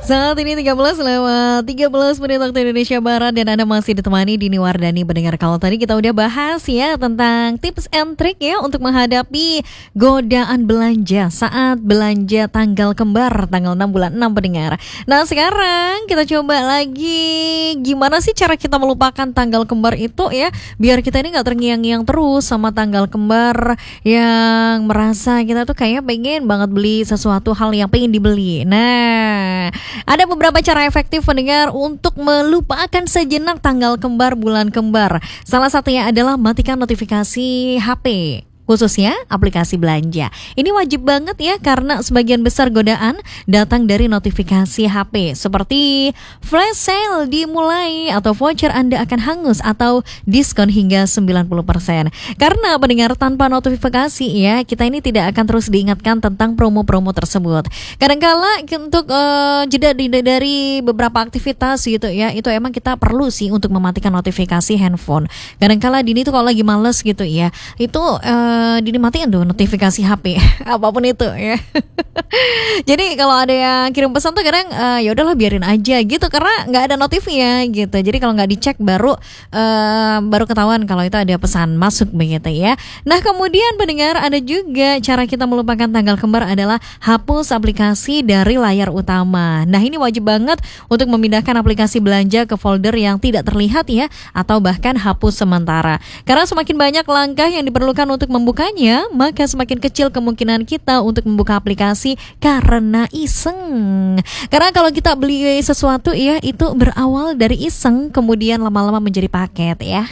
Saat ini 13 menit waktu Indonesia Barat dan Anda masih ditemani Dini Wardani pendengar. Kalau tadi kita udah bahas ya tentang tips and trick ya untuk menghadapi godaan belanja saat belanja tanggal kembar tanggal 6 bulan 6 pendengar. Nah sekarang kita coba lagi gimana sih cara kita melupakan tanggal kembar itu ya, biar kita ini gak terngiang-ngiang terus sama tanggal kembar yang merasa kita tuh kayak pengen banget beli sesuatu hal yang pengen dibeli. Nah, ada beberapa cara efektif pendengar untuk melupakan sejenak tanggal kembar bulan kembar. Salah satunya adalah matikan notifikasi HP, khususnya aplikasi belanja. Ini wajib banget ya karena sebagian besar godaan datang dari notifikasi HP seperti flash sale dimulai atau voucher Anda akan hangus atau diskon hingga 90%. Karena pendengar tanpa notifikasi ya, kita ini tidak akan terus diingatkan tentang promo-promo tersebut. Kadangkala untuk jeda dari beberapa aktivitas gitu ya, itu emang kita perlu sih untuk mematikan notifikasi handphone. Kadangkala Dini tuh kalau lagi males gitu ya, itu Dini matiin tuh notifikasi HP apapun itu ya. Jadi kalau ada yang kirim pesan tuh kadang ya udahlah biarin aja gitu karena nggak ada notifnya gitu. Jadi kalau nggak dicek baru ketahuan kalau itu ada pesan masuk begitu ya. Nah kemudian pendengar, ada juga cara kita melupakan tanggal kembar adalah hapus aplikasi dari layar utama. Nah ini wajib banget untuk memindahkan aplikasi belanja ke folder yang tidak terlihat ya, atau bahkan hapus sementara. Karena semakin banyak langkah yang diperlukan untuk membukanya, maka semakin kecil kemungkinan kita untuk membuka aplikasi karena iseng. Karena kalau kita beli sesuatu ya, itu berawal dari iseng, kemudian lama-lama menjadi paket ya.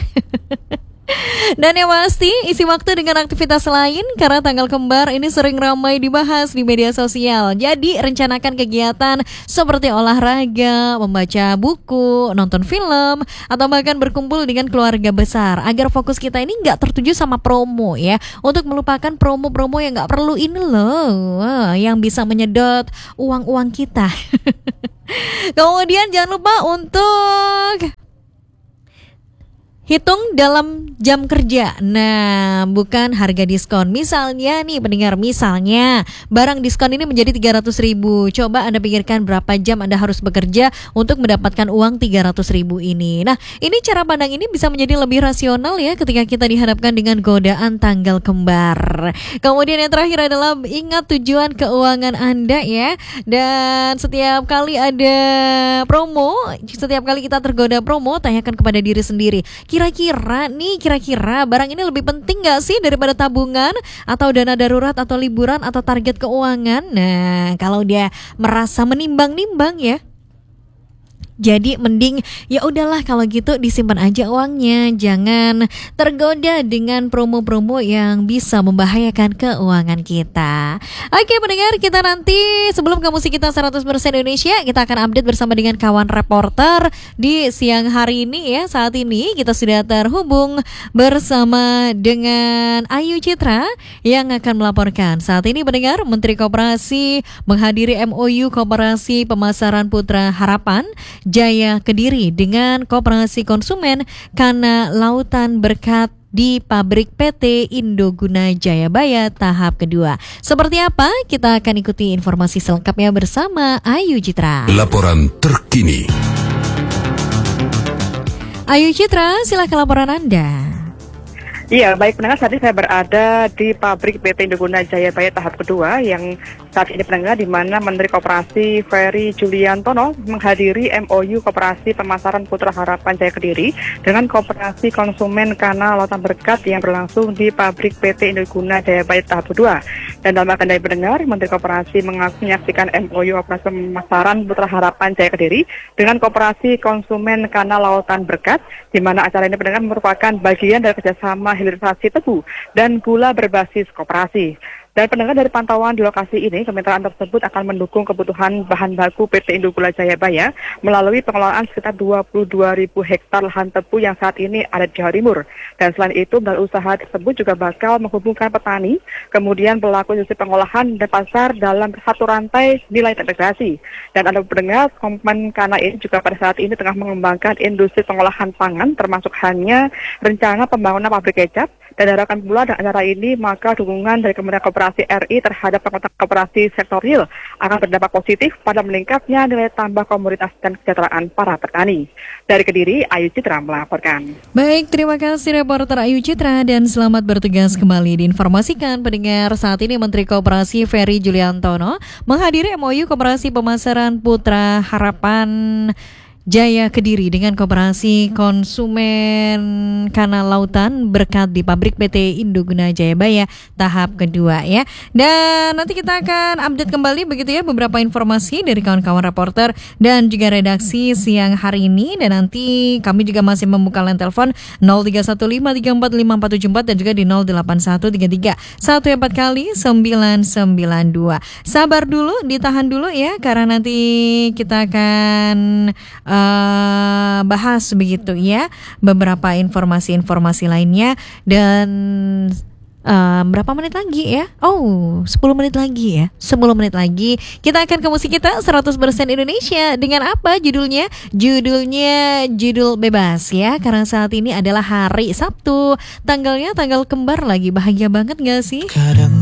Dan yang pasti isi waktu dengan aktivitas lain, karena tanggal kembar ini sering ramai dibahas di media sosial. Jadi rencanakan kegiatan seperti olahraga, membaca buku, nonton film, atau bahkan berkumpul dengan keluarga besar agar fokus kita ini gak tertuju sama promo ya, untuk melupakan promo-promo yang gak perlu ini loh, yang bisa menyedot uang-uang kita. Kemudian jangan lupa untuk hitung dalam jam kerja. Nah, bukan harga diskon. Misalnya nih pendengar, misalnya barang diskon ini menjadi 300.000. Coba Anda pikirkan berapa jam Anda harus bekerja untuk mendapatkan uang 300.000 ini. Nah, ini cara pandang ini bisa menjadi lebih rasional ya ketika kita dihadapkan dengan godaan tanggal kembar. Kemudian yang terakhir adalah ingat tujuan keuangan Anda ya. Dan setiap kali ada promo, setiap kali kita tergoda promo, tanyakan kepada diri sendiri, kira-kira barang ini lebih penting gak sih daripada tabungan atau dana darurat atau liburan atau target keuangan. Nah, kalau dia merasa menimbang-nimbang ya, jadi mending ya udahlah kalau gitu disimpan aja uangnya, jangan tergoda dengan promo-promo yang bisa membahayakan keuangan kita. Oke pendengar, kita nanti sebelum ke musik kita 100% Indonesia, kita akan update bersama dengan kawan reporter di siang hari ini ya. Saat ini kita sudah terhubung bersama dengan Ayu Citra yang akan melaporkan. Saat ini pendengar, Menteri Koperasi menghadiri MOU Koperasi Pemasaran Putra Harapan Jaya Kediri dengan Koperasi Konsumen Kana Lautan Berkat di pabrik PT Indoguna Jayabaya tahap kedua. Seperti apa? Kita akan ikuti informasi selengkapnya bersama Ayu Citra. Laporan terkini. Ayu Citra, silakan laporan Anda. Iya, baik pendengar, saat ini saya berada di pabrik PT Indoguna Jayabaya tahap kedua yang saat ini pendengar di mana Menteri Koperasi Ferry Juliantono menghadiri MOU Koperasi Pemasaran Putra Harapan Jaya Kediri dengan Koperasi Konsumen Kana Lautan Berkat yang berlangsung di pabrik PT Indoguna Jayabaya tahap kedua. Dan dalam akan dari pendengar, Menteri Koperasi menyaksikan MOU Operasi Pemasaran Putra Harapan Jaya Kediri dengan Koperasi Konsumen Kana Lautan Berkat, di mana acara ini pendengar merupakan bagian dari kerjasama hilirisasi tebu dan gula berbasis koperasi. Dan pendengar, dari pantauan di lokasi ini, kemitraan tersebut akan mendukung kebutuhan bahan baku PT Indoguna Jayabaya melalui pengelolaan sekitar 22.000 hektar lahan tebu yang saat ini ada di Jawa Timur. Dan selain itu, dalam usaha tersebut juga bakal menghubungkan petani, kemudian pelaku industri pengolahan dan pasar dalam satu rantai nilai terintegrasi. Dan Anda pendengar, Kompen Kana ini juga pada saat ini tengah mengembangkan industri pengolahan pangan, termasuk hanya rencana pembangunan pabrik kecap Dan diharapkan pula dengan acara ini maka dukungan dari Kementerian Koperasi RI terhadap penguatan koperasi sektor real akan berdampak positif pada meningkatnya nilai tambah komoditas dan kesejahteraan para petani. Dari Kediri, Ayu Citra melaporkan. Baik, terima kasih reporter Ayu Citra dan selamat bertugas kembali. Diinformasikan pendengar saat ini Menteri Koperasi Ferry Juliantono menghadiri MOU Koperasi Pemasaran Putra Harapan Jaya Kediri dengan Koperasi Konsumen Kanal Lautan Berkat di pabrik PT Indoguna Jayabaya tahap kedua ya. Dan nanti kita akan update kembali begitu ya beberapa informasi dari kawan-kawan reporter dan juga redaksi siang hari ini. Dan nanti kami juga masih membuka line telepon 0315345474 dan juga di 08133 kali 992. Sabar dulu, ditahan dulu ya karena nanti kita akan bahas begitu ya beberapa informasi-informasi lainnya. Dan berapa menit lagi ya? 10 menit lagi ya. 10 menit lagi kita akan ke musik kita 100% Indonesia. Dengan apa judulnya? Judul bebas ya. Karena saat ini adalah hari Sabtu, tanggalnya tanggal kembar lagi. Bahagia banget gak sih?